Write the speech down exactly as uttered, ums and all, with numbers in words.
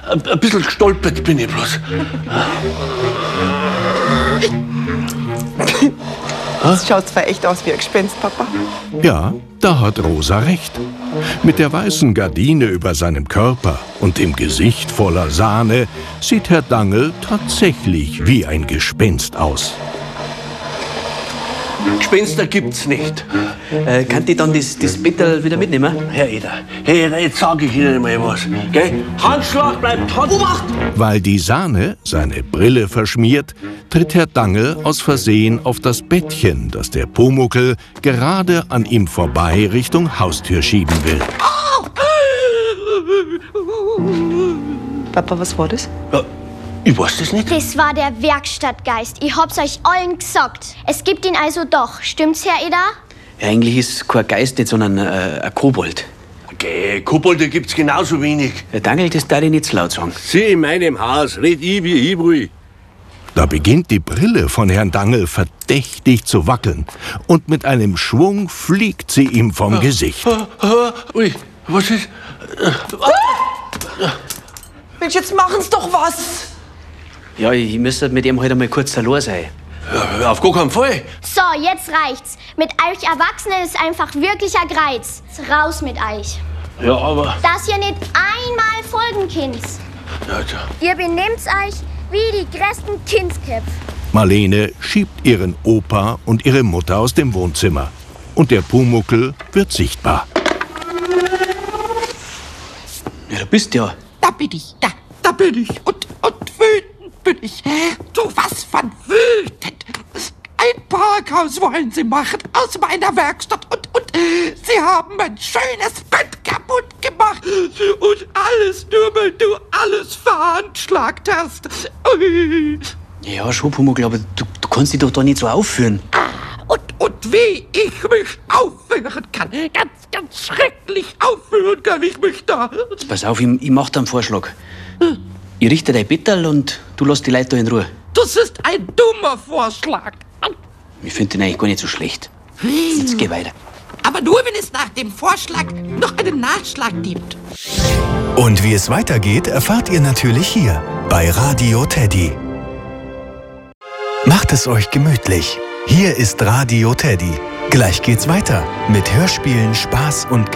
ein, ein bisschen gestolpert bin ich bloß. Das schaut zwar echt aus wie ein Gespenst, Papa. Ja, da hat Rosa recht. Mit der weißen Gardine über seinem Körper und dem Gesicht voller Sahne sieht Herr Dangl tatsächlich wie ein Gespenst aus. Gespenster gibt's nicht. Äh, kann ich dann das, das Bettel wieder mitnehmen? Herr Eder, Herr Eder, jetzt sag ich Ihnen mal was. Gell? Handschlag bleibt Hand. Obacht! Weil die Sahne seine Brille verschmiert, tritt Herr Dangl aus Versehen auf das Bettchen, das der Pumuckl gerade an ihm vorbei Richtung Haustür schieben will. Papa, was war das? Ja, ich weiß das nicht. Das war der Werkstattgeist. Ich hab's euch allen gesagt. Es gibt ihn also doch. Stimmt's, Herr Eder? Ja, eigentlich ist kein Geist nicht, sondern äh, ein Kobold. Geh, Kobolde gibt's genauso wenig. Der Dangl, das darf ich nicht zu laut sagen. Sie in meinem Haus, red ich, wie ich will. Da beginnt die Brille von Herrn Dangl verdächtig zu wackeln und mit einem Schwung fliegt sie ihm vom Gesicht. Ui, was ist? Mensch, jetzt machen's doch was! Ja, ich müsste mit ihm heute mal kurz allein sein. Ja, auf gar keinen Fall. So, jetzt reicht's. Mit euch Erwachsenen ist einfach wirklich ein Greiz. Raus mit euch. Ja, aber... Das hier nicht einmal folgen, Kinds. Ja, ja. Ihr benehmt euch wie die größten Kindsköpfe. Marlene schiebt ihren Opa und ihre Mutter aus dem Wohnzimmer. Und der Pumuckl wird sichtbar. Ja, du bist ja. Da bin ich, da, da bin ich. Und, und wütend bin ich. So was von wütend. Ein Parkhaus wollen sie machen aus meiner Werkstatt. Und, und sie haben mein schönes Bett kaputt gemacht. Und alles nur, weil du alles veranschlagt hast. Ui. Ja, schon, Pumuckl, aber du, du kannst dich doch da nicht so aufführen. Und, und wie ich mich aufführen kann. Ganz, ganz schrecklich aufführen kann ich mich da. Pass auf, ich, ich mach dir einen Vorschlag. Ich richte dein Bettel und du lässt die Leute da in Ruhe. Das ist ein dummer Vorschlag. Ich finde den eigentlich gar nicht so schlecht. Jetzt geh weiter. Aber nur, wenn es nach dem Vorschlag noch einen Nachschlag gibt. Und wie es weitergeht, erfahrt ihr natürlich hier bei Radio Teddy. Macht es euch gemütlich. Hier ist Radio Teddy. Gleich geht's weiter mit Hörspielen, Spaß und